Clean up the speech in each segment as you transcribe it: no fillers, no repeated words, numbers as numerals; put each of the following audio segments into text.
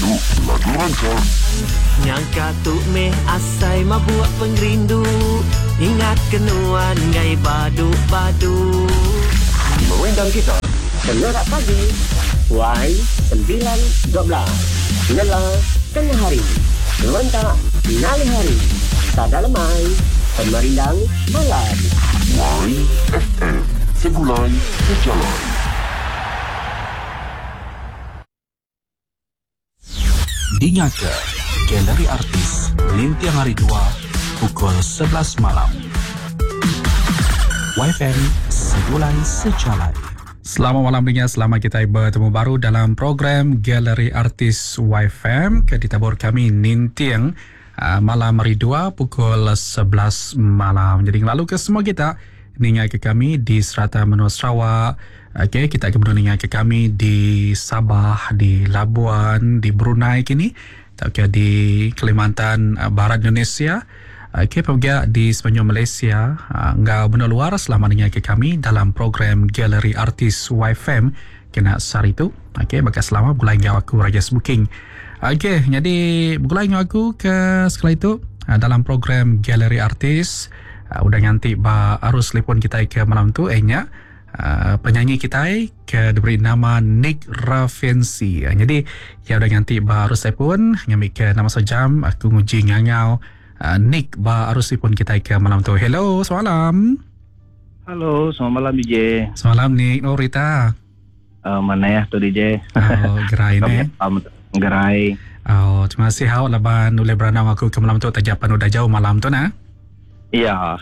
lagu rancang. Nyangka tu meh asai mabuat pengrindu, ingat kenuan ngai badu-badu. Mengundang kita Senorak Pagi Y912 Nela Tengah Hari Serentak Nali Hari Sada Lemai Pemerindang Malam YFM Segulai Sejalan. Dinyata Galeri Artis Lintiang Hari 2 pukul 11 malam. YFM Segulai Sejalan. Selamat malam dengar, selamat kita bertemu baru dalam program Galeri Artis YFM ke ditabur kami Nintiang malam hari 2 pukul 11 malam. Jadi lalu ke semua kita ningat ke kami di Serata Menua Sarawak. Okey, kita akan mendengar ke kami di Sabah, di Labuan, di Brunei kini, okay, di Kalimantan Barat Indonesia. Okey, juga di Semenanjung Malaysia. Engkau benar luar selamat dengar ke kami dalam program Galeri Artis YFM kena sehari itu. Okey, bagi selamat gulai ngau aku Raja Smoking. Okey, jadi gulai ngau aku ke sekali itu dalam program Galeri Artis. Udah nganti ba arus telefon kita ke malam tu penyanyi kita ke diberi nama Nick Raffensi. Jadi ya udah nganti ba arus telefon ngambil ke nama sejam aku nguji ngangau Nick ba arus telefon kita ke malam tu. Hello, semalam. Halo, selamat malam DJ. Semalam Nick, no Rita. Mana ya tu DJ? Oh, gerai ni. Gerai. Oh, terima kasih hau laban boleh beranang aku ke malam tu tajapan udah jauh malam tu nah. Ya.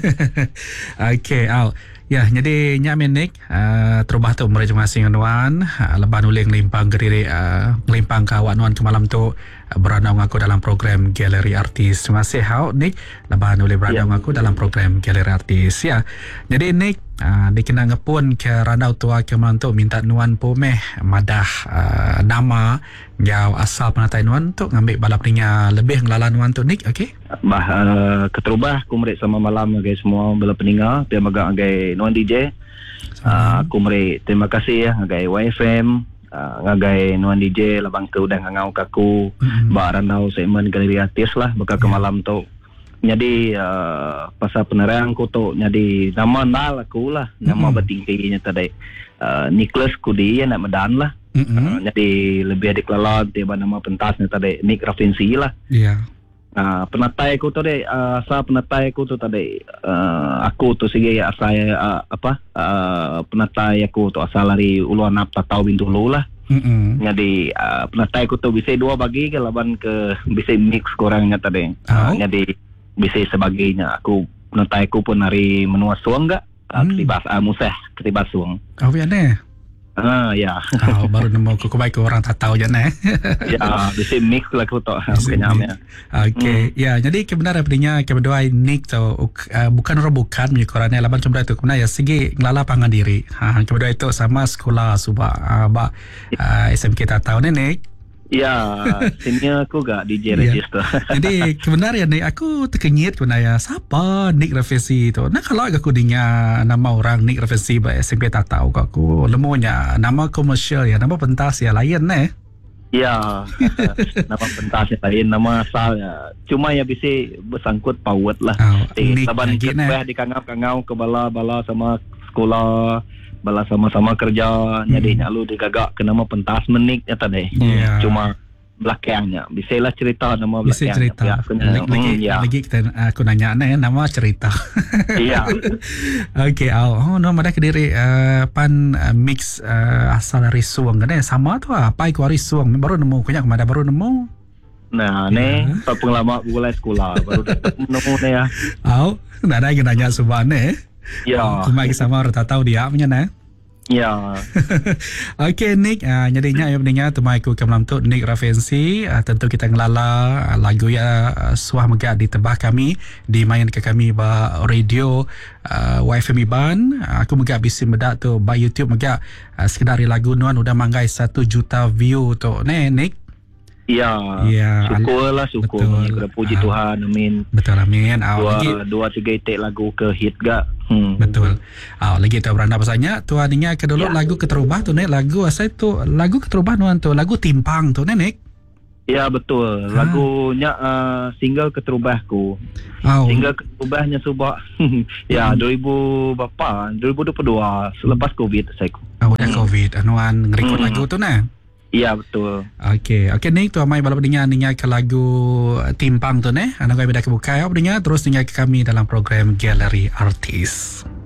Okey, ya, jadi nyamin Nick, terubah tu mereka masing anuan, leban uleng ngelimpang ke diri, ngelimpang ke awak anuan ke malam tu, beranang aku dalam program Galeri Artis. Terima kasih hau Nick, leban uleng beranang aku dalam program Galeri Artis. Ya, jadi Nick, dikena ngepun ke ranau tua ke malam tu, minta nuan pomeh madah nama jauh asal penatai nuan tu ngambil balap ninya lebih ngelalan nuan tu Nick, okey? Keterubah aku merik sama malam guys semua bela peninga dia magang agai nuan DJ. Aku merik terima kasih ya agai YFM, ngagai nuan DJ labang ke udah ngangau kaku ba ranau segmen Galeri Artis lah baka ke malam tu. Jadi pasal penerang ku tu jadi nama nal aku lah nama bertingginya tadi Nicholas Kudi nak medan lah. Jadi lebih adik lalat dia nama pentasnya tadi Nick Raffensi lah. Ya. Penatai aku tu deh asal penatai aku tu tadi aku tu sige asal penatai aku tu asal dari Uluan Nap Tatau Bintulu lah. Jadi penatai aku tu bisa dua bagi ke laban ke bisa mix kurangnya tadi. Jadi bisa sebagainya aku penatai aku pun hari menua suang enggak ketibas museh ketibas suang. Oh ya ne. Ya. Baru nemu aku baik orang tak tahu je ne. Ya, bisa mix lah aku tu kenyamnya. Okey. Ya, jadi kebenaran pedenya kedua Nick tu bukan orang bukan menyekorannya laban cuma itu kebenar ya segi ngelala pangan diri. Kedua itu sama sekolah subah SMK tak tahu ne Nick. Ya, senior aku gak DJ register. Jadi kebenaran ni aku terkenyit sebenarnya siapa Nick Raffensi tu. Nah kalau aku dengar nama orang Nick Raffensi ba SMP tak tahu kok aku lemunya nama komersial ya, nama pentas ya lain ne. Ya, nama pentas ya lain, nama asal ya. Cuma ya bisa bersangkut paut lah. Laban kita di kangau ke bala sama sekolah. Bala sama-sama kerja jadi nyalu digagak ke nama pentas menik ya tadi. Cuma belakangnya bisalah cerita nama belakangnya. Bisa cerita. Lagi kita aku nanya nama cerita. Iya. Okey, nama dah kediri pan mix asal dari Suang kan sama tu apa ikut dari Suang baru nemu kunyak mana baru nemu. Nah, ni pengalaman mulai sekolah baru nemu ni ya. Dah ada yang nanya subhan ni. Ya. Cuma sama orang tak tahu dia punya nah. Ya. Okey Nick, jadinya yang pentingnya temai aku ke malam tu Nick Raffensi, tentu kita ngelala lagu ya suah megak ditebah kami dimain ke kami ba radio YFM Iban. Aku megak bisi medak tu ba YouTube megak sekedar lagu nuan udah manggai 1 juta view tu Nick. Ya. Syukur. Kita puji Tuhan, amin. Betul, amin. Dua tiga itik lagu ke hit gak. Betul. Lagi tu beranda pasanya tuan ingat ke dulu lagu keterubah tu Nek, lagu asal tu lagu keterubah nuan tu lagu timpang tu Nek. Ya betul. Lagunya single Keterubahku. Oh. Single Keterubahnya subak. Ya 2000 berapa? 2022 selepas Covid saya. Dah COVID anuan ngerekod lagu tu nah. Ya betul. Okey ni tu amai bala pendengar dengar ke lagu Timpang tu anak kami dah kebuka ya pendengar terus dengar ke kami dalam program Galeri Artis.